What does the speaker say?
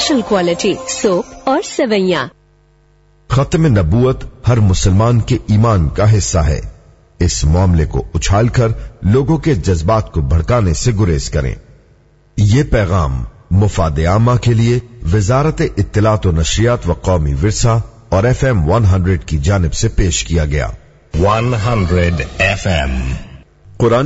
Special quality soap और सेवैयां। खत्म नबूवत हर मुसलमान के ईमान का हिस्सा है। इस मामले को उछालकर लोगों के जज्बात को भड़काने से गुरेज करें। ये पैगाम मुफाद आमा के लिए वजारत इत्तलात व नशरियात व कौमी विरसा और FM 100 की जानिब से पेश किया गया। 100 FM कुरान